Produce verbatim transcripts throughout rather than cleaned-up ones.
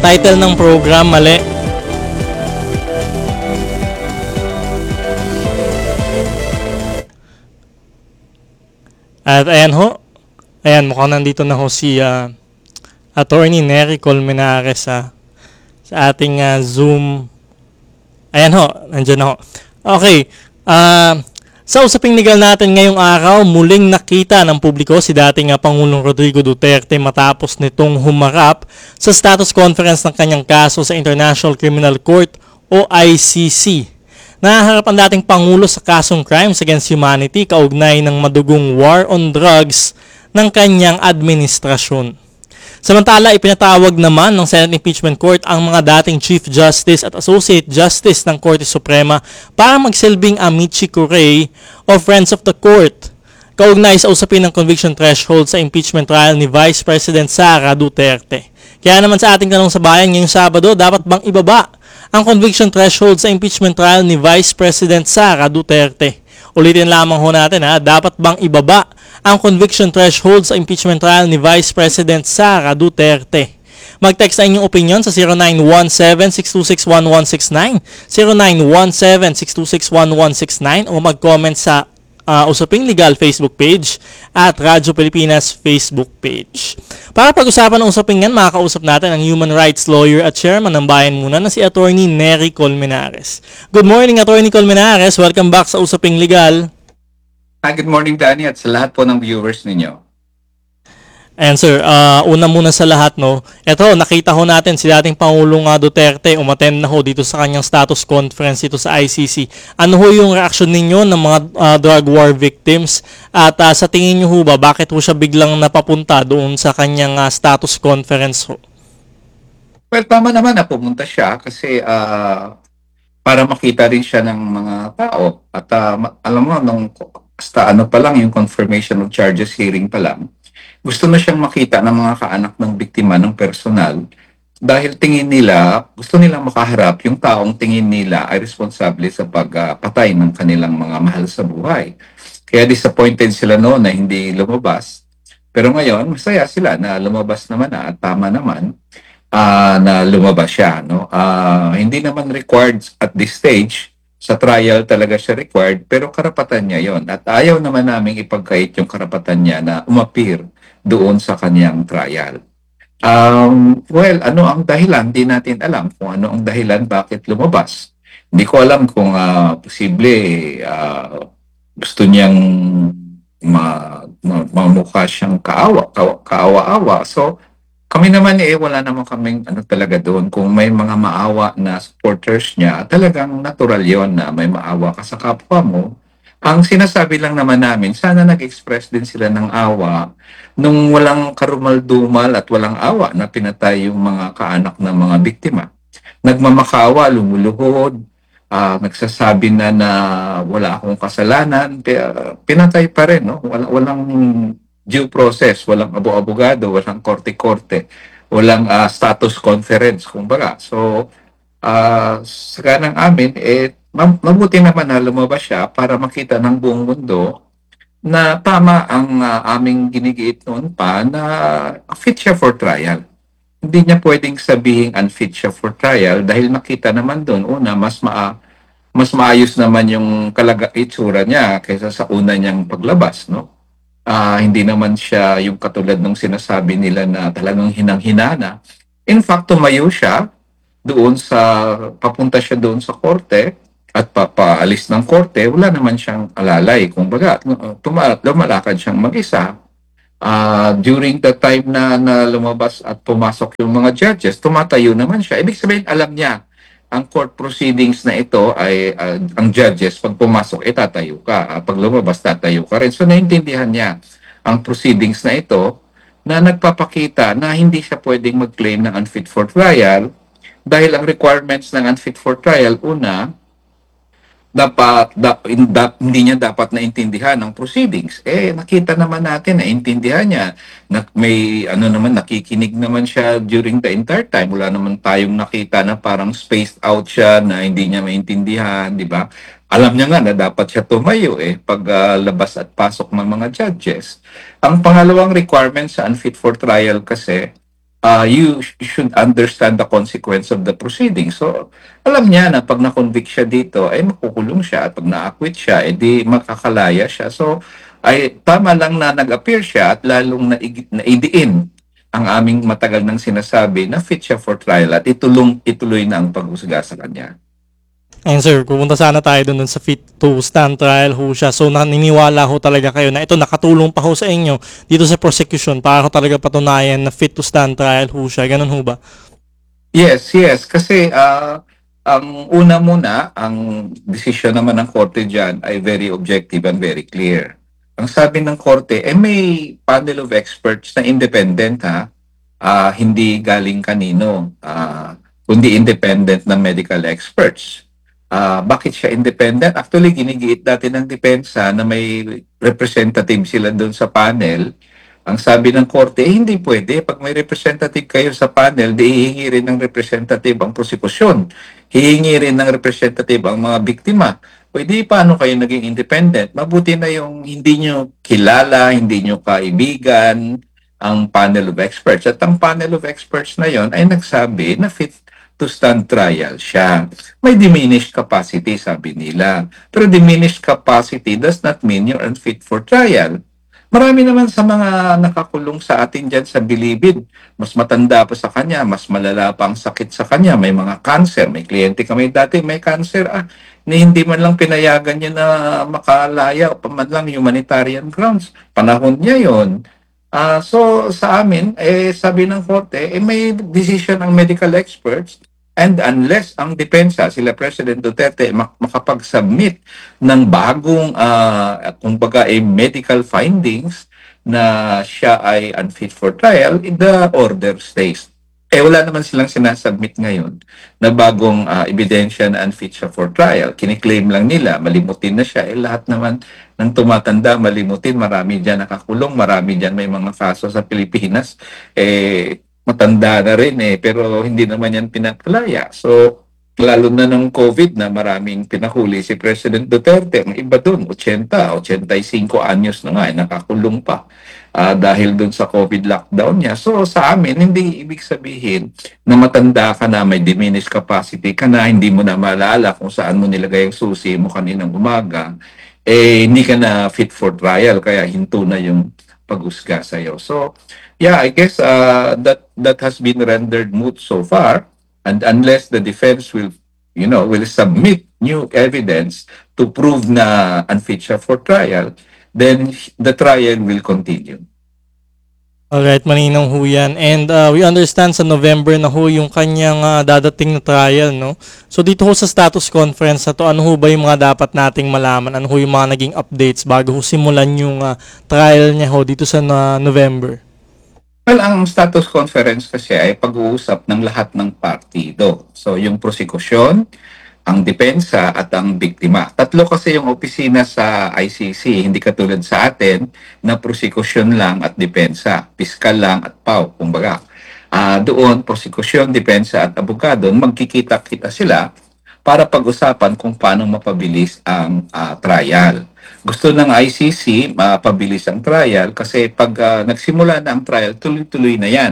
title ng program, mali. At ayan ho. Ayan, mukhang nandito na ho si uh, Attorney Nery Colmenares uh, sa ating uh, Zoom. Ayan ho, nandiyan na ho. Okay, uh, sa usaping legal natin ngayong araw, muling nakita ng publiko si dating uh, Pangulong Rodrigo Duterte matapos nitong humarap sa status conference ng kanyang kaso sa International Criminal Court o I C C. Naharap ang dating Pangulo sa kasong crimes against humanity kaugnay ng madugong war on drugs ng kanyang administrasyon. Samantala, ipinatawag naman ng Senate Impeachment Court ang mga dating Chief Justice at Associate Justice ng Korte Suprema para magsilbing amici curiae o Friends of the Court kaugnay sa usapin ng conviction threshold sa impeachment trial ni Vice President Sara Duterte. Kaya naman sa ating tanong sa bayan ngayong Sabado, dapat bang ibaba ang conviction threshold sa impeachment trial ni Vice President Sara Duterte? Ulitin lamang ho natin ha, dapat bang ibaba ang conviction threshold sa impeachment trial ni Vice President Sara Duterte? Mag-text na inyong opinion sa zero nine one seven, six two six, one one six nine, zero nine one seven, six two six, one one six nine o mag-comment sa uh, Usaping Legal Facebook page at Radyo Pilipinas Facebook page. Para pag-usapan ng usaping yan, makakausap natin ang human rights lawyer at chairman ng Bayan Muna na si Attorney Nery Colmenares. Good morning, Attorney Colmenares. Welcome back sa Usaping Legal. Hi, good morning, Danny, at sa lahat po ng viewers ninyo. And sir, uh, una muna sa lahat, no, eto, nakita ho natin si dating Pangulong uh, Duterte umattend na ho dito sa kanyang status conference dito sa I C C. Ano ho yung reaction ninyo ng mga uh, drug war victims? At uh, sa tingin nyo ho ba, bakit ho siya biglang napapunta doon sa kanyang uh, status conference ho? Well, tama naman na pumunta siya kasi uh, para makita rin siya ng mga tao. At uh, alam mo, nung hasta ano pa lang, yung confirmation of charges hearing pa lang, gusto na siyang makita ng mga kaanak ng biktima ng personal dahil tingin nila, gusto nilang makaharap yung taong tingin nila ay responsable sa pagpatay uh, ng kanilang mga mahal sa buhay. Kaya disappointed sila noon na hindi lumabas. Pero ngayon, masaya sila na lumabas naman na at tama naman uh, na lumabas siya. No? Uh, hindi naman required at this stage. Sa trial talaga siya required, pero karapatan niya yon. At ayaw naman namin ipagkait yung karapatan niya na umapir doon sa kanyang trial. Um, well, ano ang dahilan? Di natin alam kung ano ang dahilan bakit lumabas. Hindi ko alam kung uh, posible uh, gusto niyang ma, ma, mamukha siyang kaawa, kaawa-awa. So, kami naman eh, wala naman kaming ano talaga doon. Kung may mga maawa na supporters niya, talagang natural yon na may maawa ka sa kapwa mo. Ang sinasabi lang naman namin, sana nag-express din sila ng awa nung walang karumal-dumal at walang awa na pinatay yung mga kaanak ng mga biktima. Nagmamakawa, lumuluhod, uh, nagsasabi na na wala akong kasalanan, pinatay pa rin. No? Wal- walang due process, walang abo-abogado, walang korte-korte, walang uh, status conference, kumbaga. So, uh, sa kanang amin, eh, mabuti naman na lumabas siya para makita ng buong mundo na tama ang uh, aming ginigiit noon pa na fit siya for trial. Hindi niya pwedeng sabihin unfit siya for trial dahil makita naman doon, una, mas maa mas maayos naman yung kalaga itsura niya kaysa sa una niyang paglabas, no? Uh, hindi naman siya yung katulad ng sinasabi nila na talagang hinang-hinana. In fact, tumayo siya doon sa, papunta siya doon sa korte at papaalis ng korte, wala naman siyang alalay. Kung baga, tuma- lumalakad siyang mag-isa. Uh, during the time na, na lumabas at pumasok yung mga judges, tumatayo naman siya. Ibig sabihin, alam niya, ang court proceedings na ito ay uh, ang judges, pag pumasok, eh tatayo ka. Uh, pag lumabas, tatayo ka rin. So, naintindihan niya ang proceedings na ito na nagpapakita na hindi siya pwedeng mag-claim ng unfit for trial dahil ang requirements ng unfit for trial, una, dapat, da, da, hindi niya dapat naintindihan ang proceedings. Eh, nakita naman natin, naintindihan niya. Na, may, ano naman, nakikinig naman siya during the entire time. Wala naman tayong nakita na parang spaced out siya, na hindi niya maintindihan, di ba? Alam niya nga na dapat siya tumayo eh, pag uh, labas at pasok ng mga judges. Ang pangalawang requirement sa unfit for trial kasi, uh, you sh- should understand the consequence of the proceeding. So, alam niya na pag na-convict siya dito, ay makukulong siya. At pag na-acquit siya, edi makakalaya siya. So, ay tama lang na nag-appear siya at lalong naig- naidiin ang aming matagal nang sinasabi na fit siya for trial at itulong, ituloy na ang paghusga sa kanya. Ayun sir, pupunta sana tayo dun, dun sa fit to stand trial ho siya. So naniniwala ho talaga kayo na ito nakatulong pa ho sa inyo dito sa prosecution para ho talaga patunayan na fit to stand trial ho siya. Ganun ho ba? Yes, yes. Kasi ah, ang una muna, ang desisyon naman ng korte dyan ay very objective and very clear. Ang sabi ng korte, eh may panel of experts na independent ha, ah, hindi galing kanino, ah, kundi independent na medical experts. Ah, bakit siya independent? Actually, ginigiit natin ng depensa na may representative sila doon sa panel. Ang sabi ng korte, eh, hindi pwede. Pag may representative kayo sa panel, di hihingi rin ng representative ang prosekusyon. Hihingi rin ng representative ang mga biktima. Pwede, paano kayo naging independent? Mabuti na yung hindi nyo kilala, hindi nyo kaibigan ang panel of experts. At ang panel of experts na yon ay nagsabi na fit to stand trial siya. May diminished capacity, sabi nila. Pero diminished capacity does not mean you're unfit for trial. Marami naman sa mga nakakulong sa atin dyan sa bilibid. Mas matanda pa sa kanya, mas malala pa ang sakit sa kanya. May mga cancer. May kliyente kami dati, may cancer. Ah, ni hindi man lang pinayagan niya na makalaya o pa man lang humanitarian grounds. Panahon niya yon. Ah, so sa amin, eh, sabi ng korte, eh, may decision ng medical experts and unless ang depensa, sila President Duterte, mak- makapag-submit ng bagong, ah, kumbaga, eh, medical findings na siya ay unfit for trial, the order stays. Eh, wala naman silang sinasubmit ngayon na bagong ah, ebidensya na unfit siya for trial. Kiniklaim lang nila, malimutin na siya. Eh, lahat naman ng tumatanda, malimutin, marami dyan nakakulong, marami dyan may mga kaso sa Pilipinas. Eh, matanda na rin eh, pero hindi naman yan pinakalaya. So, lalo na ng COVID na maraming pinahuli si President Duterte. Ang iba doon, eighty, eighty-five anyos na nga, eh, nakakulong pa ah, dahil doon sa COVID lockdown niya. So sa amin, hindi ibig sabihin na matanda ka na, may diminished capacity ka na, hindi mo na maalala kung saan mo nilagay ang susi mo kaninang umaga, eh hindi ka na fit for trial, kaya hinto na yung paghusga sa'yo. So, yeah, I guess uh, that that has been rendered moot so far. And unless the defense will, you know, will submit new evidence to prove na unfit siya for trial, then the trial will continue. Alright, maninong ho yan. And uh, we understand sa November na ho yung kanyang uh, dadating na trial, no? So dito ho sa status conference na to, ano ho ba yung mga dapat nating malaman? Ano ho yung mga naging updates bago ho simulan yung uh, trial niya ho dito sa uh, November? Well, ang status conference kasi ay pag-uusap ng lahat ng partido. So, yung prosekusyon, ang depensa at ang biktima. Tatlo kasi yung opisina sa I C C, hindi katulad sa atin na prosekusyon lang at depensa, piskal lang at P A W, kumbaga. Ah, doon, prosekusyon, depensa at abogado, magkikita-kita sila para pag-usapan kung paano mapabilis ang ah, trial. Gusto ng I C C mapabilis ang trial kasi pag ah, nagsimula na ang trial, tuloy-tuloy na yan.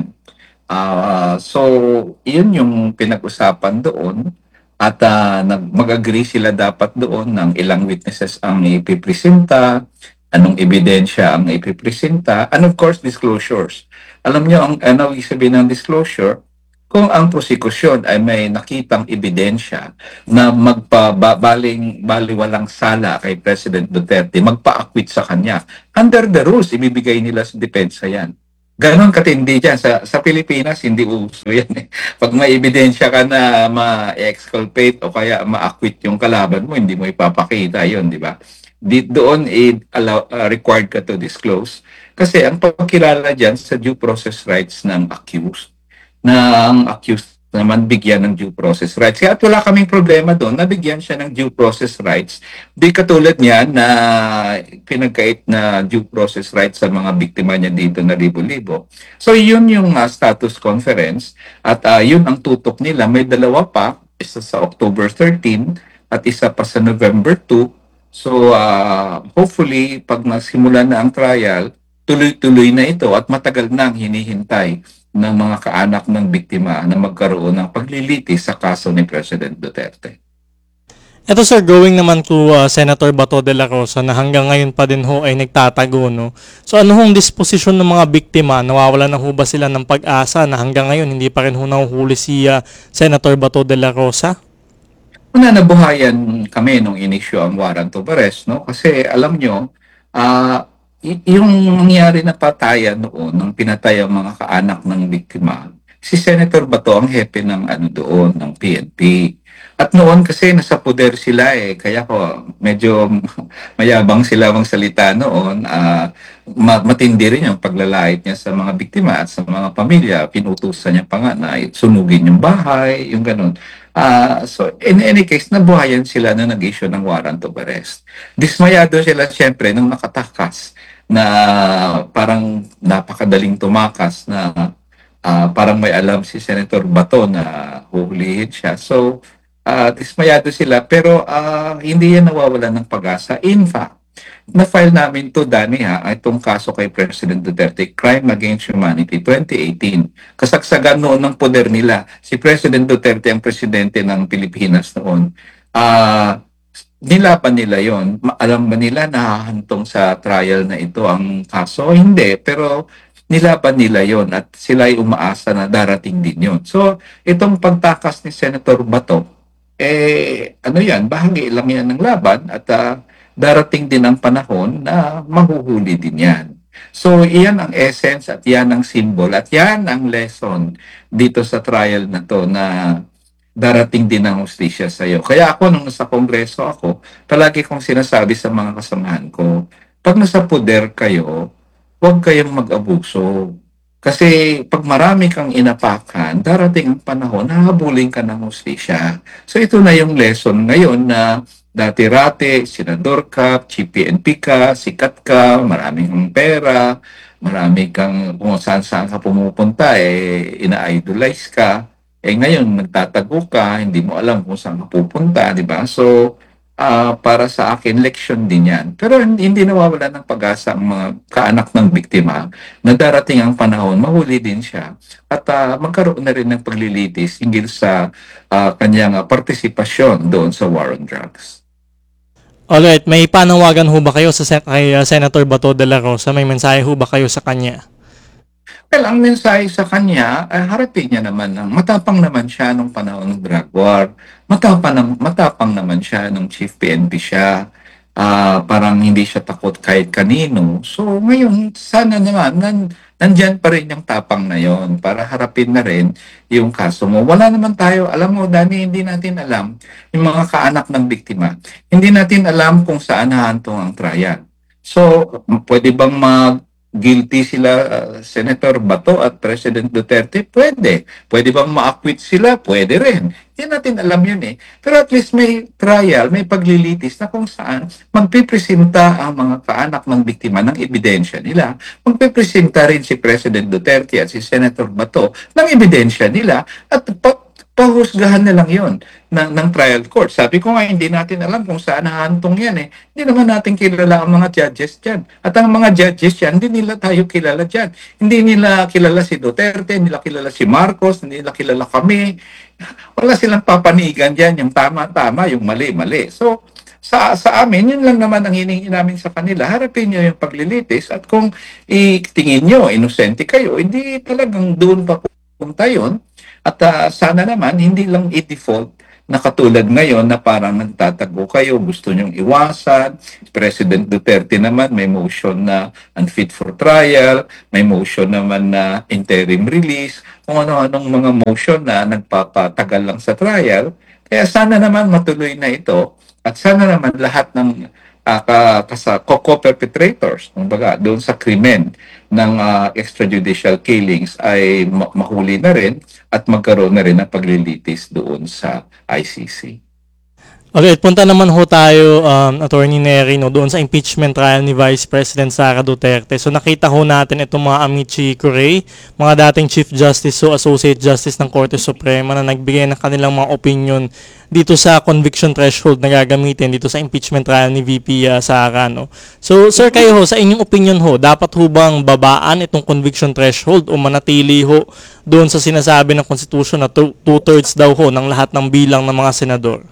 Ah, so, yun yung pinag-usapan doon at ah, nag mag-agree sila dapat doon ng ilang witnesses ang ipipresenta, anong ebidensya ang ipipresenta, and of course, disclosures. Alam niyo, ang ano ibig sabihin ng disclosure, kung ang prosekusyon ay may nakitang ebidensya na magpabaling baliwalang sala kay President Duterte, magpa-acquit sa kanya, under the rules, ibibigay nila sa depensa yan. Ganon katindi dyan. Sa, sa Pilipinas, hindi uso yan eh. Pag may ebidensya ka na ma-exculpate o kaya ma-acquit yung kalaban mo, hindi mo ipapakita yon, di ba? Di, doon eh, allow, uh, required ka to disclose. Kasi ang pagkilala dyan sa due process rights ng accused, na ang accused naman bigyan ng due process rights. Kaya at wala kaming problema doon, nabigyan siya ng due process rights. Di katulad niya na pinagkait na due process rights sa mga biktima niya dito na libo-libo. So yun yung uh, status conference at uh, yun ang tutok nila. May dalawa pa, isa sa October thirteen at isa pa sa November two. So uh, hopefully pag nasimula na ang trial, tuloy-tuloy na ito at matagal nang hinihintay ng mga kaanak ng biktima na magkaroon ng paglilitis sa kaso ni President Duterte. Ito sir, going naman to uh, Senator Bato de la Rosa na hanggang ngayon pa din ho ay nagtatago, no? So ano hong disposisyon ng mga biktima? Nawawalan na ho ba sila ng pag-asa na hanggang ngayon hindi pa rin ho nahuhuli si uh, Senator Bato de la Rosa? Una, nabuhayan kami nung inisyu ang warrant of arrest, no? Kasi alam nyo, ah, y- yung nangyari na patayan noon, nung pinatay ang mga kaanak ng biktima, si Senator Bato ang hepe ng ano doon, ng P N P. At noon kasi nasa poder sila eh, kaya ko medyo mayabang sila magsalita noon. ah, ma- matindi rin yung paglalait niya sa mga biktima at sa mga pamilya. Pinutusan niya pa nga na sunugin yung bahay, yung ganun. Ah, so in any case, nabuhayan sila na nag-issue ng warrant of arrest. Dismayado sila siyempre nung nakatakas na parang napakadaling tumakas na ah, parang may alam si Senator Bato na huhulihin siya. So, ah, dismayado sila pero ah, hindi yan nawawalan ng pag-asa. In fact, na-file namin to, Dani, ha, itong kaso kay President Duterte, Crime Against Humanity twenty eighteen. Kasagsagan noon ng poder nila. Si President Duterte ang presidente ng Pilipinas noon. Ah, nilaban nila yon. Ma- Alam ba nila na hahantong sa trial na ito ang kaso? Hindi, pero nilaban nila yon at sila ay umaasa na darating din yon. So, itong pagtakas ni Senator Bato, eh, ano yan, bahagi lang yan ng laban at ah, darating din ang panahon na mahuhuli din yan. So, iyan ang essence at yan ang symbol at yan ang lesson dito sa trial na to na darating din ang hustisya sa iyo. Kaya ako, nung nasa kongreso ako, palagi kong sinasabi sa mga kasamahan ko, pag nasa poder kayo, huwag kayong mag-abuso. Kasi pag marami kang inapakan, darating ang panahon, hahabulin ka ng hustisya. So ito na yung lesson ngayon na dati-rate, senador ka, Chief P N P ka, sikat ka, marami kang pera, marami kang kung saan-saan ka pumupunta, eh, ina-idolize ka. Eh ngayon, nagtatago ka, hindi mo alam kung saan ka pupunta, di ba? So, ah, para sa akin, leksyon din yan. Pero hindi, hindi nawawala ng pag-asa ang mga kaanak ng biktima na darating ang panahon, mahuli din siya. At ah, magkaroon na rin ng paglilitis hinggil sa ah, kanyang ah, partisipasyon doon sa war on drugs. Alright, may panawagan ho ba kayo sa sen- kay uh, Senator Bato de la Rosa? May mensahe ho ba kayo sa kanya? Well, ang mensahe sa kanya, eh, harapin niya naman ng matapang naman siya nung panahon ng drug war. Matapang, nam- matapang naman siya nung chief P N P siya. Ah, parang hindi siya takot kahit kanino. So ngayon, sana naman, nan, nandyan pa rin yung tapang na yon para harapin na rin yung kaso mo. Wala naman tayo, alam mo, Dani, hindi natin alam yung mga kaanak ng biktima. Hindi natin alam kung saan hahantong ang trial. So, m- pwede bang mag guilty sila, uh, Senator Bato at President Duterte? Pwede. Pwede bang ma-acquit sila? Pwede rin. Hindi natin alam yun eh. Pero at least may trial, may paglilitis na kung saan magpipresenta ang mga kaanak ng biktima ng ebidensya nila. Magpipresenta rin si President Duterte at si Senator Bato ng ebidensya nila at pa- pahusgahan na lang yon ng, ng trial court. Sabi ko nga, hindi natin alam kung saan nahantong yan eh. Hindi naman natin kilala ang mga judges dyan. At ang mga judges dyan, hindi nila tayo kilala dyan. Hindi nila kilala si Duterte, hindi nila kilala si Marcos, hindi nila kilala kami. Wala silang papanigan dyan, yung tama-tama, yung mali-mali. So, sa sa amin, yun lang naman ang hiningi namin sa kanila. Harapin nyo yung paglilitis at kung itingin nyo, inosente kayo, hindi talagang doon pa punta yun. At ah, sana naman, hindi lang i-default na katulad ngayon na parang nagtatago kayo, gusto nyong iwasan. President Duterte naman may motion na unfit for trial, may motion naman na interim release, kung ano-anong mga motion na nagpapatagal lang sa trial. Kaya sana naman matuloy na ito at sana naman lahat ng uh, kasa, co-perpetrators, kumbaga, doon sa krimen ng ah, extrajudicial killings ay ma- mahuli na rin at magkaroon na rin ng paglilitis doon sa I C C. Okay, punta naman ho tayo, um, Attorney Nery, no, doon sa impeachment trial ni Vice President Sara Duterte. So nakita ho natin itong mga Amici Curay, mga dating Chief Justice o Associate Justice ng Korte Suprema na nagbigay ng kanilang mga opinion dito sa conviction threshold na gagamitin dito sa impeachment trial ni V P uh, Sara. No? So sir, kayo ho, sa inyong opinion ho, dapat ho bang babaan itong conviction threshold o manatili ho doon sa sinasabi ng Constitution na two- two-thirds daw ho ng lahat ng bilang ng mga senador?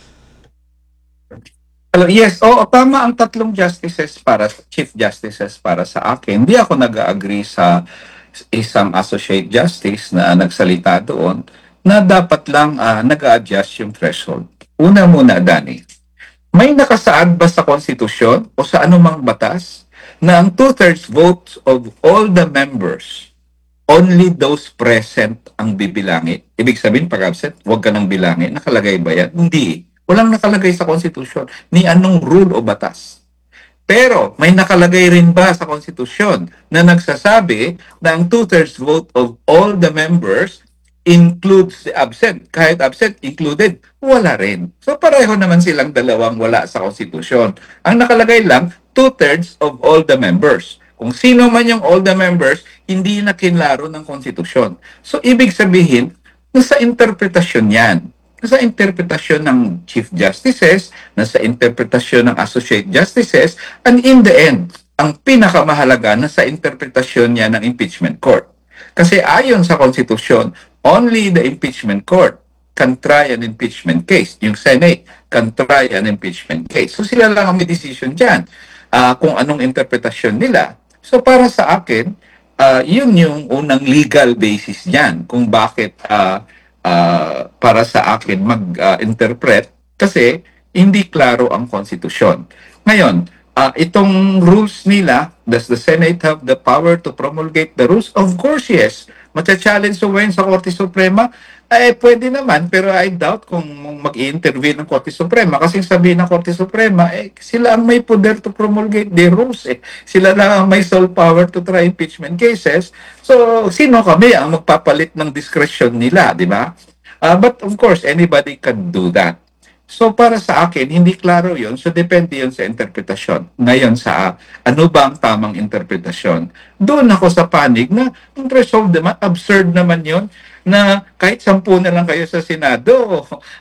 Hello, yes, oo, tama ang tatlong justices para chief justices para sa akin. Hindi ako nag-agree sa isang associate justice na nagsalita doon na dapat lang ah, nag-adjust yung threshold. Una muna, Dani, may nakasaad ba sa konstitusyon o sa anumang batas na ang two-thirds votes of all the members, only those present ang bibilangin? Ibig sabihin, pag absent, huwag ka nang bilangin. Nakalagay ba yan? Hindi. Walang nakalagay sa konstitusyon ni anong rule o batas. Pero may nakalagay rin ba sa konstitusyon na nagsasabi na ang two-thirds vote of all the members includes the absent? Kahit absent included, wala rin. So pareho naman silang dalawang wala sa konstitusyon. Ang nakalagay lang, two-thirds of all the members. Kung sino man yung all the members, hindi na kinlaro ng konstitusyon. So ibig sabihin, nasa interpretasyon yan. Nasa interpretasyon ng Chief Justices, nasa interpretasyon ng Associate Justices, and in the end, ang pinakamahalaga nasa interpretasyon niya ng impeachment court. Kasi ayon sa konstitusyon, only the impeachment court can try an impeachment case. Yung Senate can try an impeachment case. So sila lang ang may decision dyan ah, kung anong interpretasyon nila. So para sa akin, ah, yun yung unang legal basis niyan kung bakit ah, ah, para sa akin mag-interpret kasi hindi klaro ang konstitusyon. Ngayon, ah, itong rules nila, does the Senate have the power to promulgate the rules? Of course, yes. Matcha-challenge so ngayon sa Korte Suprema, eh pwede naman, pero I doubt kung mag-i-intervene ng Korte Suprema kasi sabihin ng Korte Suprema, eh sila ang may poder to promulgate the rules eh. Sila lang ang may sole power to try impeachment cases. So, sino kami ang magpapalit ng discretion nila, di ba? Uh, but of course, anybody can do that. So para sa akin, hindi klaro yun. So depende yun sa interpretasyon. Ngayon sa ano ba ang tamang interpretasyon? Doon ako sa panig na ang threshold naman, absurd naman yun na kahit sampu na lang kayo sa Senado,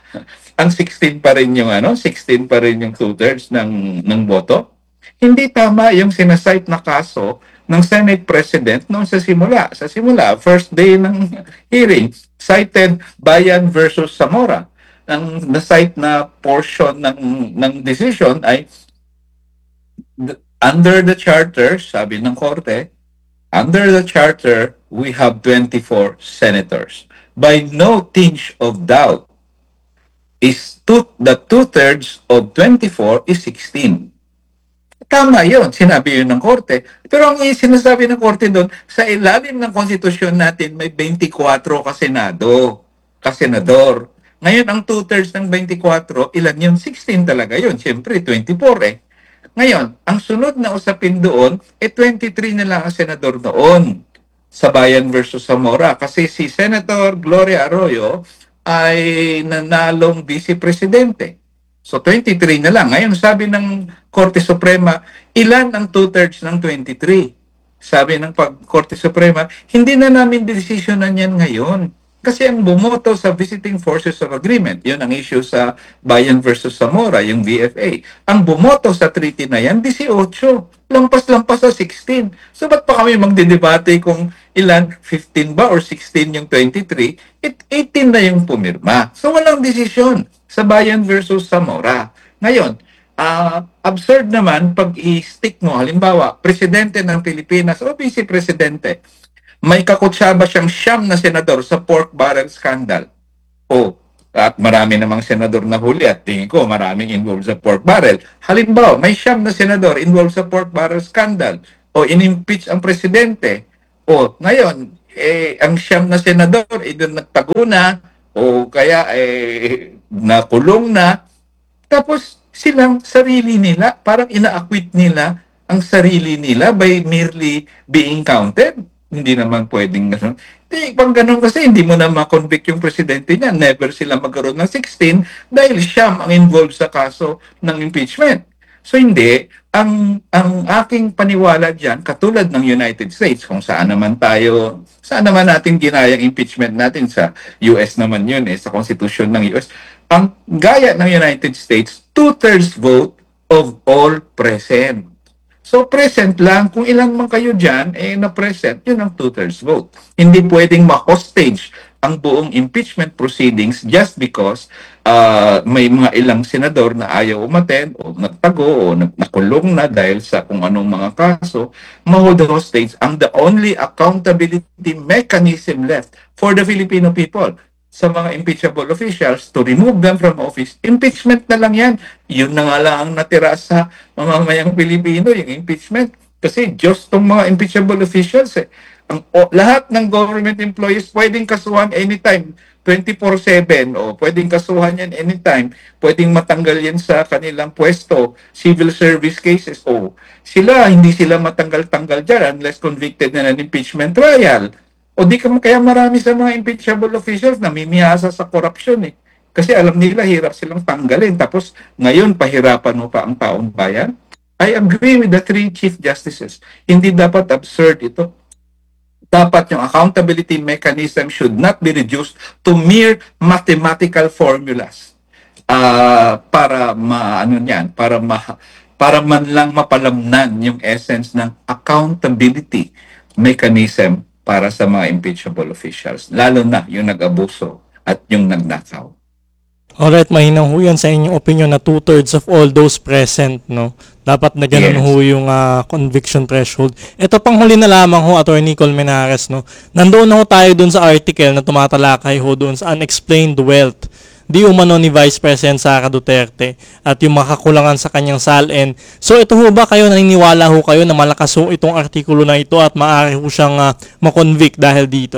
ang sixteen pa rin yung ano, sixteen pa rin yung two-thirds ng, ng boto. Hindi tama yung sinasite na kaso ng Senate President noong sa simula. Sa simula, first day ng hearing, cited Bayan versus Zamora. Ang na-cite na portion ng, ng decision ay the, under the charter, sabi ng korte, under the charter, we have twenty-four senators. By no tinge of doubt, is two, the two-thirds of twenty-four is sixteen. Tama yun, sinabi yun ng korte. Pero ang sinasabi ng korte doon, sa ilalim ng konstitusyon natin, may twenty-four ka senado, ka senador. Ngayon, ang two-thirds ng twenty-four, ilan yun? sixteen talaga yun. Siyempre, twenty-four eh. Ngayon, ang sunod na usapin doon, eh twenty-three na lang ang senador noon sa Bayan versus Zamora. Kasi si Senator Gloria Arroyo ay nanalong vice-presidente. So twenty-three na lang. Ngayon, sabi ng Korte Suprema, ilan ang two-thirds ng twenty-three? Sabi ng pag Korte Suprema, hindi na namin desisyonan yan ngayon. Kasi ang bumoto sa Visiting Forces of Agreement, yun ang issue sa Bayan versus Zamora, yung V F A. Ang bumoto sa treaty na yan, eighteen. Lampas-lampas sa sixteen. So ba't pa kami magdidebate kung ilan, fifteen ba or sixteen yung twenty-three? It, eighteen na yung pumirma. So walang desisyon sa Bayan versus Zamora. Ngayon, uh, absurd naman pag i-stick mo, halimbawa, presidente ng Pilipinas o vice-presidente, may kakutsaba siyang siyam na senador sa pork barrel scandal. O, at marami namang senador na huli at tingin ko maraming involved sa pork barrel. Halimbawa, may siyam na senador involved sa pork barrel scandal o in-impeach ang presidente. O, ngayon, eh, ang siyam na senador, eh, doon nagtago na o kaya eh, nakulong na. Tapos, silang sarili nila, parang ina-acquit nila ang sarili nila by merely being counted. Hindi naman pwedeng gano'n. Di, pang ganun kasi, hindi mo na ma-convict yung presidente niya. Never sila magkaroon ng sixteen dahil siya ang involved sa kaso ng impeachment. So hindi, ang ang aking paniwala diyan katulad ng United States kung saan naman tayo, saan naman natin ginaya ang impeachment natin sa U S naman yun eh, sa konstitusyon ng U S. Ang gaya ng United States, two-thirds vote of all present. So present lang, kung ilan man kayo dyan, eh na-present, yun ang two-thirds vote. Hindi pwedeng ma-hostage ang buong impeachment proceedings just because uh, may mga ilang senador na ayaw umaten o nagtago o nakulong na dahil sa kung anong mga kaso, ma-hold hostage ang the only accountability mechanism left for the Filipino people sa mga impeachable officials to remove them from office. Impeachment na lang yan. Yun na nga lang ang natira sa mamamayang Pilipino, yung impeachment. Kasi Diyos tong mga impeachable officials eh. Ang, o, lahat ng government employees pwedeng kasuhan anytime, twenty-four seven o pwedeng kasuhan yan anytime, pwedeng matanggal yan sa kanilang pwesto, civil service cases. O sila, hindi sila matanggal-tanggal dyan unless convicted na ng impeachment trial. O di ka kaya marami sa mga impeachable officials na mimiyasa sa korupsyon eh. Kasi alam nila hirap silang tanggalin. Tapos ngayon pahirapan mo pa ang taong bayan. I agree with the three chief justices. Hindi dapat absurd ito. Dapat yung accountability mechanism should not be reduced to mere mathematical formulas. Uh, para ma ano niyan, para ma para man lang mapalamnan yung essence ng accountability mechanism para sa mga impeachable officials, lalo na yung nag-abuso at yung nagnakaw. Alright, mahinang ho yan sa inyong opinion na two-thirds of all those present, no? Dapat na ganun Yes. ho yung uh, conviction threshold. Ito pang huli na lamang ho, Attorney Colmenares, no? Nandoon na ho tayo dun sa article na tumatalakay ho dun sa unexplained wealth di umano ni Vice President Sara Duterte at yung makakulangan sa kanyang salin. So ito ho ba kayo, naniniwala ho kayo na malakas ho itong artikulo na ito at maaari ho siyang uh, makonvict dahil dito?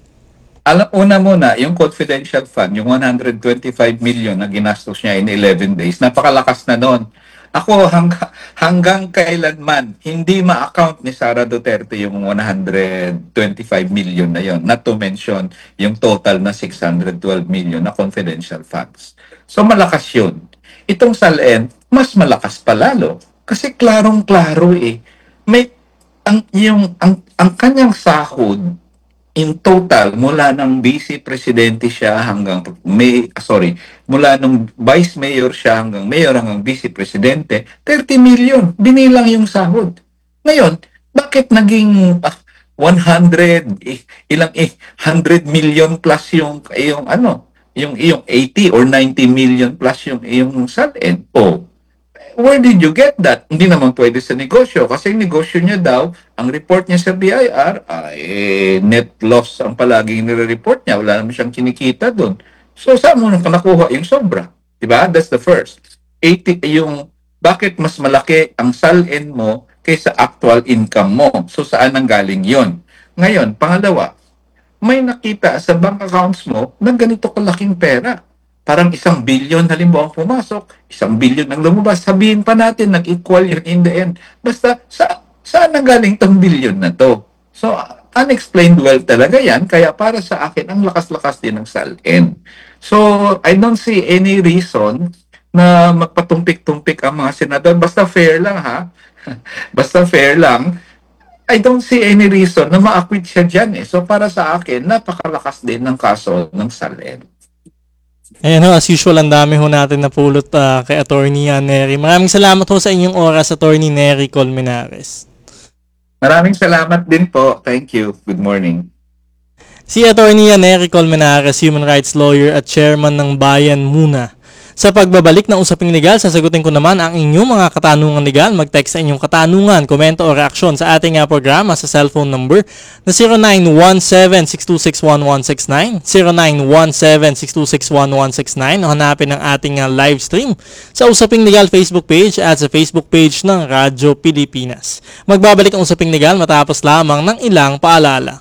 Alam, una muna, yung confidential fund, yung one hundred twenty-five million na ginastos niya in eleven days, napakalakas na nun. Ako, hang, hanggang kailanman, hindi ma-account ni Sara Duterte yung one hundred twenty-five million na yon, not to mention yung total na six hundred twelve million na confidential funds. So, malakas yun. Itong Salen, mas malakas pa lalo. Kasi klarong-klaro eh. May, ang, yung, ang, ang kanyang sahod, in total, mula ng vice presidente siya hanggang may sorry, mula nung vice mayor siya hanggang mayor hanggang vice presidente, thirty million binilang yung sahod. Ngayon, bakit naging uh, one hundred eh, ilang eh, one hundred million plus yung yung ano, yung yung eighty or ninety million plus yung yung salin? Oh, where did you get that? Hindi naman pwede sa negosyo kasi yung negosyo niya daw, ang report niya sa B I R ay net loss ang palaging nire-report niya. Wala naman siyang kinikita doon. So saan mo nang nakuha yung sobra? Diba? That's the first. eighty yung bakit mas malaki ang salin mo kaysa actual income mo. So saan nang galing yon? Ngayon, pangalawa, may nakita sa bank accounts mo na ganito kalaking pera. Parang isang billion halimbawa ang pumasok, isang billion ang lumabas. Sabihin pa natin, nag-equal yun in the end. Basta, sa, saan nanggaling tong billion na to? So, unexplained wealth talaga yan. Kaya para sa akin, ang lakas-lakas din ng salin. So, I don't see any reason na magpatumpik-tumpik ang mga senador. Basta fair lang, ha? Basta fair lang. I don't see any reason na ma-acquit siya dyan, eh. So, para sa akin, napakalakas din ng kaso ng salin. Ayan ho, as usual, ang dami ho natin na pulot uh, kay Attorney uh, Nery. Maraming salamat ho sa inyong oras, Attorney Nery Colmenares. Maraming salamat din po. Thank you. Good morning. Si Attorney Nery Colmenares, human rights lawyer at chairman ng Bayan Muna. Sa pagbabalik ng Usaping Legal, sasagutin ko naman ang inyong mga katanungan legal. Mag-text sa inyong katanungan, komento o reaksyon sa ating uh, programa sa cellphone number na zero nine one seven, six two six, one one six nine, zero nine one seven, six two six, one one six nine o hanapin ang ating uh, live stream sa Usaping Legal Facebook page at sa Facebook page ng Radyo Pilipinas. Magbabalik ang Usaping Legal matapos lamang ng ilang paalala.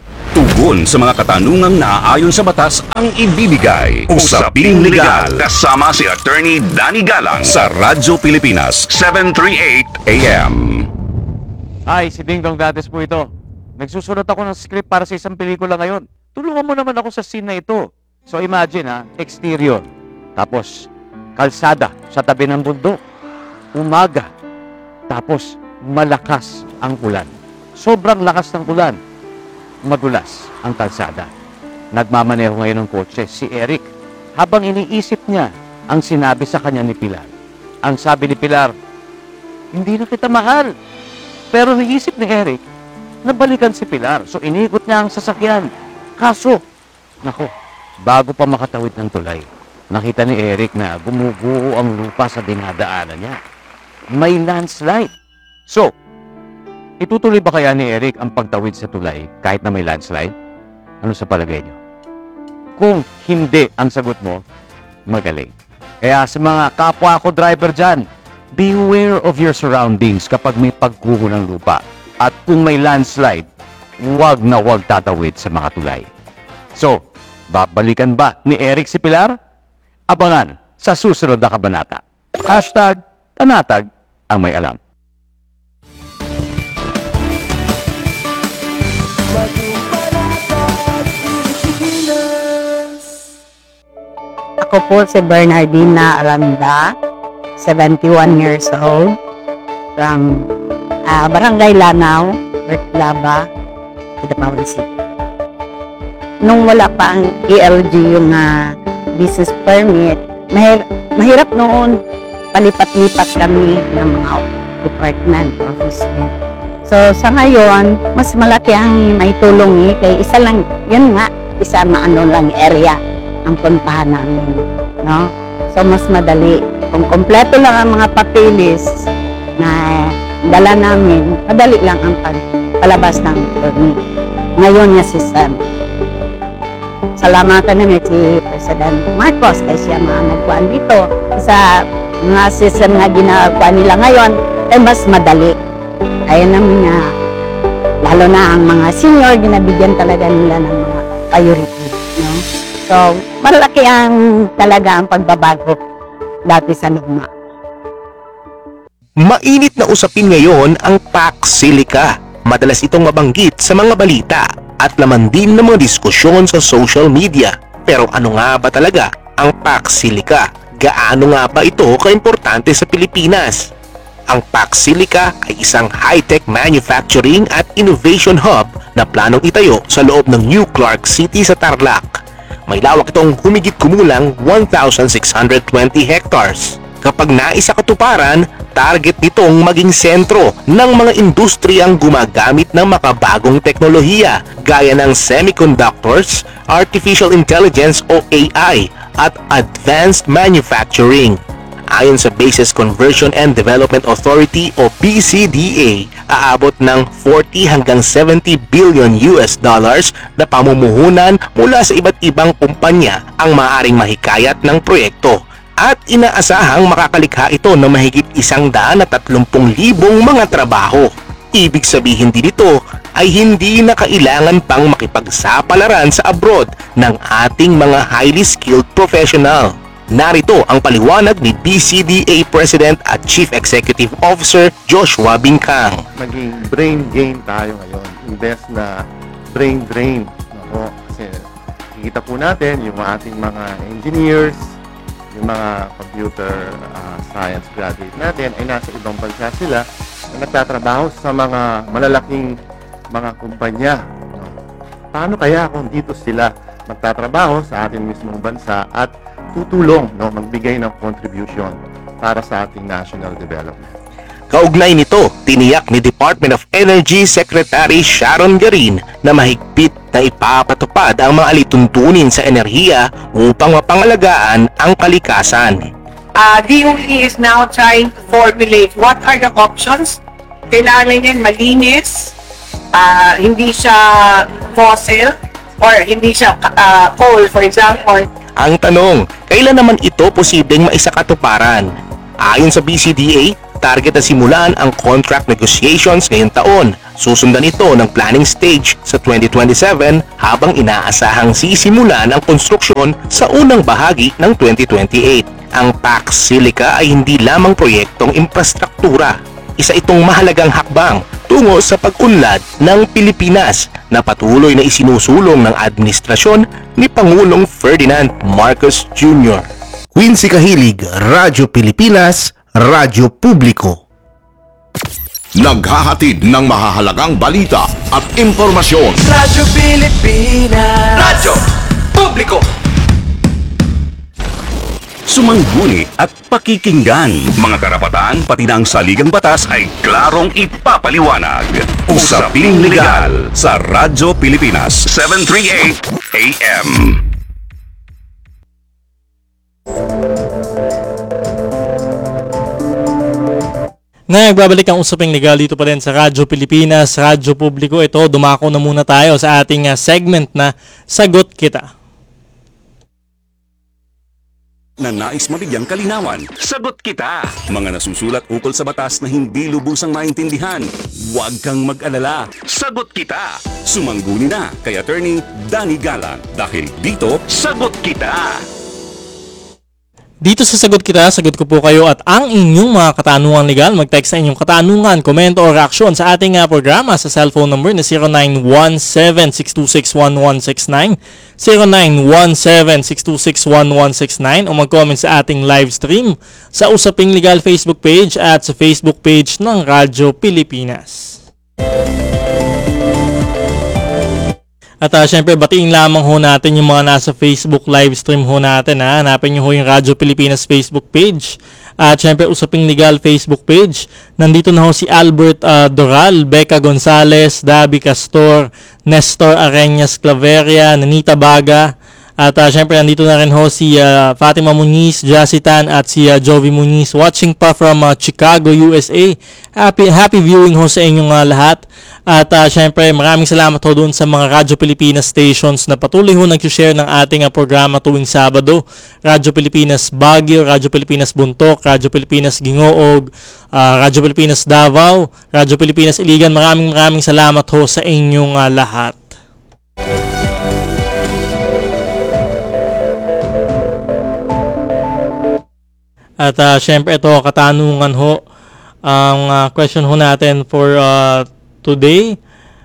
Tugon sa mga katanungang naaayon sa batas ang ibibigay. Usaping Legal kasama si Attorney Danny Galang sa Radyo Pilipinas seven thirty-eight A M. Ay, si Ding Dong Dates po ito. Nagsusulat ako ng script para sa isang pelikula ngayon. Tulungan mo naman ako sa scene na ito. So imagine ha, exterior. Tapos, kalsada sa tabi ng bundok. Umaga. Tapos, malakas ang ulan. Sobrang lakas ng ulan. Madulas ang kalsada. Nagmamaneho ngayon ng kotse, si Eric. Habang iniisip niya ang sinabi sa kanya ni Pilar. Ang sabi ni Pilar, hindi na kita mahal. Pero naisip ni Eric, nabalikan si Pilar. So iniikot niya ang sasakyan. Kaso, nako, bago pa makatawid ng tulay, nakita ni Eric na gumuguho ang lupa sa dinadaanan niya. May landslide. So, itutuloy ba kaya ni Eric ang pagtawid sa tulay kahit na may landslide? Ano sa palagay niyo? Kung hindi ang sagot mo, magaling. Kaya sa mga kapwa ko driver dyan, beware of your surroundings kapag may pagguho ng lupa. At kung may landslide, huwag na huwag tatawid sa mga tulay. So, babalikan ba ni Eric si Pilar? Abangan sa susunod na kabanata. Hashtag Tanatag ang may alam. Ako po si Bernardina Aranda, seventy-one years old, from uh, Barangay Lanao, Bertlaba, Cotabato City. Nung wala pa ang E L G yung uh, business permit, mahir mahirap noon palipat-lipat kami ng mga department, office. So sa ngayon, mas malaki ang may tulong eh, kay isa lang, yun nga, isa na ano lang area ang puntahan namin, no? So mas madali. Kung kompleto lang ang mga papeles na dala namin, madali lang ang palabas ng permit. Ngayon niya si Sam. Salamatan namin si President Marcos kasi siya mga nagkuhan dito. Sa mga system na ginagawa nila ngayon, ay mas madali. Kaya namin nga, lalo na ang mga senior, ginabigyan talaga nila ng mga priority. No? So, malaki ang talaga ang pagbabago dati sa luma. Mainit na usapin ngayon ang Pax Silica. Madalas itong mabanggit sa mga balita at laman din ng mga diskusyon sa social media. Pero ano nga ba talaga ang Pax Silica? Gaano nga ba ito kaimportante sa Pilipinas? Ang Pax Silica ay isang high-tech manufacturing at innovation hub na planong itayo sa loob ng New Clark City sa Tarlac. May lawak itong humigit kumulang one thousand six hundred twenty hectares. Kapag naisakatuparan, target nitong maging sentro ng mga industriyang gumagamit ng makabagong teknolohiya gaya ng semiconductors, artificial intelligence o A I at advanced manufacturing. Ayon sa Bases Conversion and Development Authority o B C D A, aabot ng forty hanggang seventy billion U S dollars na pamumuhunan mula sa iba't ibang kumpanya ang maaaring mahikayat ng proyekto. At inaasahang makakalikha ito ng mahigit isang daan at tatlumpung libong mga trabaho. Ibig sabihin din ito ay hindi na kailangan pang makipagsapalaran sa abroad ng ating mga highly skilled professional. Narito ang paliwanag ni B C D A President at Chief Executive Officer Joshua Bincang. Maging brain gain tayo ngayon. Invest na brain drain. Ako, kasi nakikita po natin yung ating mga engineers, yung mga computer uh, science graduate natin ay nasa ibang bansa sila na nagtatrabaho sa mga malalaking mga kumpanya. No? Paano kaya kung dito sila magtatrabaho sa ating mismong bansa at tutulong, no, magbigay ng contribution para sa ating national development? Kaugnay nito, tiniyak ni Department of Energy Secretary Sharon Garin na mahigpit na ipapatupad ang mga alituntunin sa enerhiya upang mapangalagaan ang kalikasan. Uh, D O E is now trying to formulate what are the options. Kailangan yan malinis, uh, hindi siya fossil, or hindi siya uh, coal, for example. Ang tanong, kailan naman ito posibleng maisakatuparan? Ayon sa B C D A, target na simulan ang contract negotiations ngayong taon. Susundan ito ng planning stage sa twenty twenty-seven habang inaasahang sisimulan ang konstruksyon sa unang bahagi ng twenty twenty-eight. Ang Pax Silica ay hindi lamang proyektong infrastruktura. Isa itong mahalagang hakbang tungo sa pag-unlad ng Pilipinas na patuloy na isinusulong ng administrasyon ni Pangulong Ferdinand Marcos Junior Quincy Kahilig, Radyo Pilipinas, Radyo Publiko. Naghahatid ng mahahalagang balita at impormasyon. Radyo Pilipinas, Radyo Publiko. Sumangguni at pakikinggan. Mga karapatan pati na ang saligang batas ay klarong ipapaliwanag. Usaping Legal sa Radyo Pilipinas seven thirty-eight A M. Nagbabalik ang Usaping Legal dito pa rin sa Radyo Pilipinas, Radyo Publiko. Ito, dumako na muna tayo sa ating uh, segment na Sagot Kita. Na nais mabigyang kalinawan. Sagot kita! Mga nasusulat ukol sa batas na hindi lubusang maintindihan. Huwag kang mag-alala. Sagot kita! Sumangguni na kay Attorney Danny Galang dahil dito, Sagot Kita! Dito sa Sagot Kita, sagot ko po kayo at ang inyong mga katanungan legal. Mag-text sa inyong katanungan, komento o reaksyon sa ating uh, programa sa cellphone number na zero nine one seven, six two six, one one six nine, zero nine one seven, six two six, one one six nine o mag-comment sa ating live stream sa Usaping Legal Facebook page at sa Facebook page ng Radyo Pilipinas. At uh, syempre, batiin lamang ho natin yung mga nasa Facebook live stream ho natin. Ha? Hanapin nyo ho yung Radyo Pilipinas Facebook page. At syempre, Usaping Legal Facebook page. Nandito na ho si Albert uh, Doral, Becca Gonzales, Dabi Castor, Nestor Areñas Claveria, Nanita Baga. At uh, syempre, nandito na rin ho si uh, Fatima Muniz, Jacitan at si uh, Jovi Muniz. Watching pa from uh, Chicago, U S A. Happy, happy viewing ho sa inyong uh, lahat. At uh, syempre, maraming salamat ho doon sa mga Radyo Pilipinas stations na patuloy ho nag-share ng ating uh, programa tuwing Sabado. Radyo Pilipinas Baguio, Radyo Pilipinas Buntok, Radyo Pilipinas Gingoog, uh, Radyo Pilipinas Davao, Radyo Pilipinas Iligan. Maraming maraming salamat ho sa inyong uh, lahat. At uh, syempre ito, katanungan ho, ang uh, question ho natin for uh, today.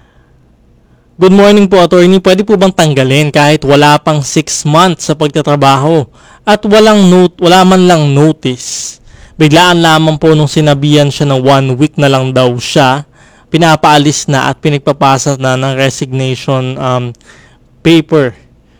Good morning po, attorney. Pwede po bang tanggalin kahit wala pang six months sa pagtatrabaho at walang note, wala man lang notice? Biglaan lamang po nung sinabihan siya na one week na lang daw siya, pinapaalis na at pinagpapasa na ng resignation um, paper.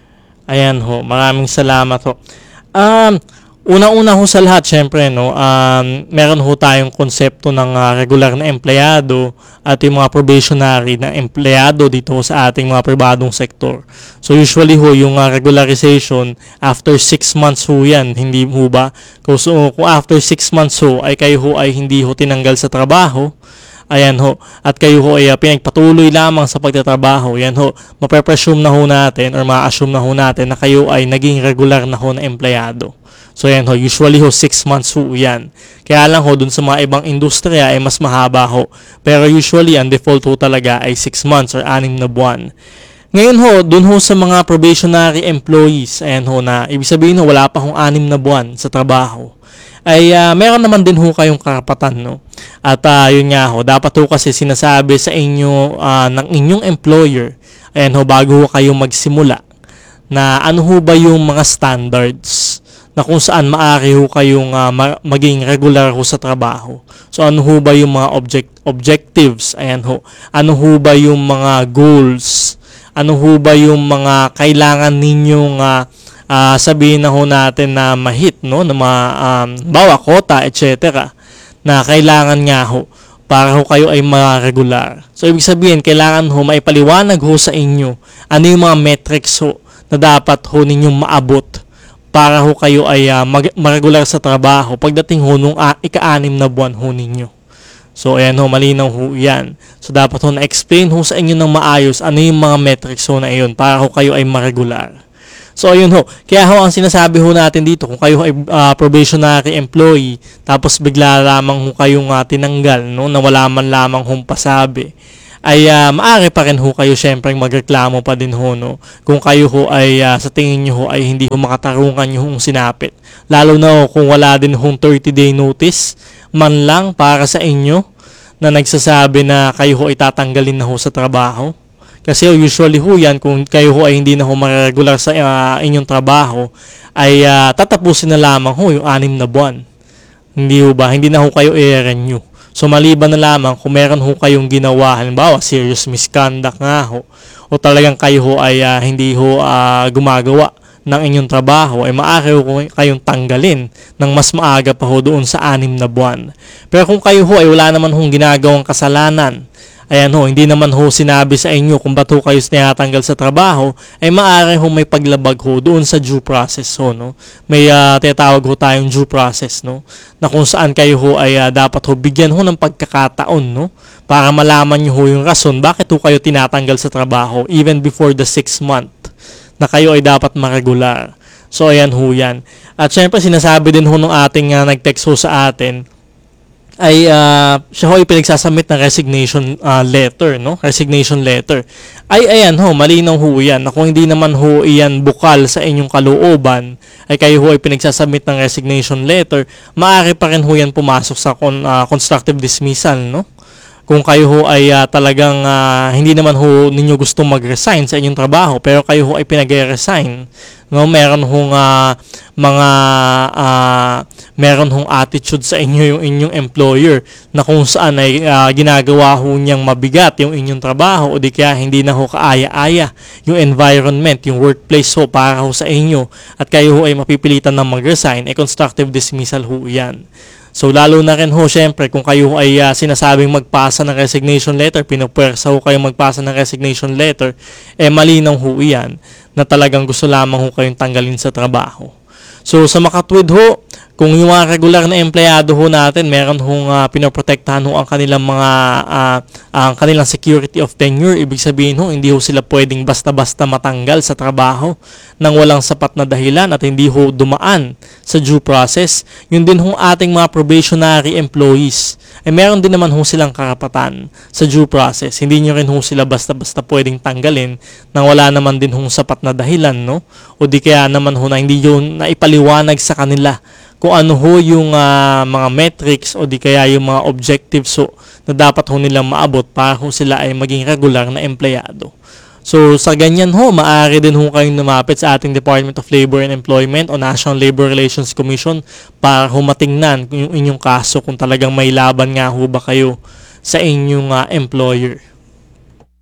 Ayan ho, maraming salamat ho. Um, Una-una ho sa lahat, syempre, no, um, meron ho tayong konsepto ng uh, regular na empleyado at yung mga probationary na empleyado dito sa ating mga pribadong sektor. So usually ho, yung uh, regularization, after six months ho yan, hindi ho ba? Kung, so, kung after six months ho, ay kayo ho ay hindi ho tinanggal sa trabaho, ayan ho, at kayo ho ay uh, pinagpatuloy lamang sa pagtatrabaho, yan ho, mape-presume na ho natin or ma-assume na ho natin na kayo ay naging regular na ho na empleyado. So yan ho, usually ho six months ho yan. Kaya lang ho, dun sa mga ibang industriya ay mas mahaba ho. Pero usually, ang default ho talaga ay six months or anim na buwan. Ngayon ho, dun ho sa mga probationary employees, ayan ho na, ibig sabihin ho, wala pa hong anim na buwan sa trabaho, ay uh, meron naman din ho kayong karapatan, no? At uh, yun nga ho, dapat ho kasi sinasabi sa inyo uh, ng inyong employer, ayan ho, bago ho kayong magsimula, na ano ho ba yung mga standards na kung saan maaari ho kayong uh, ma- maging regular ho sa trabaho. So ano ho ba yung mga object objectives? Ayan ho. Ano ho ba yung mga goals? Ano ho ba yung mga kailangan ninyong uh, uh, sabihin na ho natin na ma-hit, no? Na mga um, bawa quota, et cetera. Na kailangan nga ho para ho kayo ay ma-regular. So ibig sabihin, kailangan ho maipaliwanag ho sa inyo ano yung mga metrics ho na dapat ho ninyong maabot para ho kayo ay uh, mag- mag-regular sa trabaho pagdating ho nung uh, ika-anim na buwan ho ninyo. So ayan ho, malinaw ho yan. So dapat ho na-explain ho sa inyo ng maayos ano yung mga metrics ho na iyon para ho kayo ay ma-regular. So ayun ho, kaya ho ang sinasabi ho natin dito, kung kayo ay uh, probationary employee tapos bigla lamang ho kayong uh, tinanggal, no, na wala man lamang hong pasabi, ay uh, maaari pa rin ho kayo syempre magreklamo pa din ho, no? Kung kayo ho ay uh, sa tingin nyo ho ay hindi ho makatarungan yung sinapit. Lalo na ho kung wala din hong thirty day notice man lang para sa inyo na nagsasabi na kayo ho ay tatanggalin na ho sa trabaho? Kasi usually ho yan, kung kayo ho ay hindi na ho maregular sa uh, inyong trabaho, ay uh, tatapusin na lamang ho yung anim na buwan. Hindi ho ba? Hindi na ho kayo i-renew. So maliban na lamang kung meron ho kayong ginawa, halimbawa serious misconduct nga ho, o talagang kayo ho ay uh, hindi ho uh, gumagawa ng inyong trabaho, ay maaari ho kayong tanggalin ng mas maaga pa ho doon sa anim na buwan. Pero kung kayo ho ay wala naman hong ginagawang kasalanan, ayan ho, hindi naman ho sinabi sa inyo kung ba't ho kayo tinatanggal sa trabaho, ay maaari ho may paglabag ho doon sa due process ho, no? May uh, tinatawag ho tayong due process, no? Na kung saan kayo ho ay uh, dapat ho bigyan ho ng pagkakataon, no? Para malaman nyo ho yung rason bakit ho kayo tinatanggal sa trabaho even before the six month na kayo ay dapat maregular. So ayan ho yan. At syempre sinasabi din ho nung ating uh, nag-text ho sa atin, ay uh, siya ho ay pinagsasubmit ng resignation uh, letter, no? Resignation letter. Ay ayan ho, malinaw ho yan na kung hindi naman ho iyan bukal sa inyong kalooban, ay kayo ho ay pinagsasubmit ng resignation letter, maaari pa rin ho yan pumasok sa con, uh, constructive dismissal, no? Kung kayo ho ay uh, talagang uh, hindi naman ho ninyo gustong mag-resign sa inyong trabaho, pero kayo ho ay pinag-resign, no? Meron hong uh, mga uh, meron hong attitude sa inyo yung inyong employer na kung saan ay uh, ginagawa ho niyang mabigat yung inyong trabaho, o di kaya hindi na ho kaaya-aya yung environment, yung workplace ho para ho sa inyo, at kayo ho ay mapipilitan na mag-resign, ay constructive dismissal ho yan. So lalo na rin ho, syempre, kung kayo ay uh, sinasabing magpasa ng resignation letter, pinupwersa ho kayo magpasa ng resignation letter, eh malinaw ho iyan na talagang gusto lamang ho kayong tanggalin sa trabaho. So sa makatwid ho, kung yung mga regular na empleyado ho natin, meron hong uh, pinoprotektahan ho ang kanilang mga uh, ang kanilang security of tenure. Ibig sabihin ho, hindi ho sila pwedeng basta-basta matanggal sa trabaho nang walang sapat na dahilan at hindi ho dumaan sa due process. Yun din ho ating mga probationary employees, ay meron din naman ho silang karapatan sa due process. Hindi nyo rin ho sila basta-basta pwedeng tanggalin nang wala naman din ho sapat na dahilan, no? O di kaya naman ho na hindi yun naipaliwanag sa kanila kung ano ho yung uh, mga metrics o di kaya yung mga objectives ho na dapat ho nilang maabot para ho sila ay maging regular na empleyado. So sa ganyan ho, maaari din ho kayong lumapit sa ating Department of Labor and Employment o National Labor Relations Commission para ho matingnan yung inyong kaso kung talagang may laban nga ho ba kayo sa inyong uh, employer.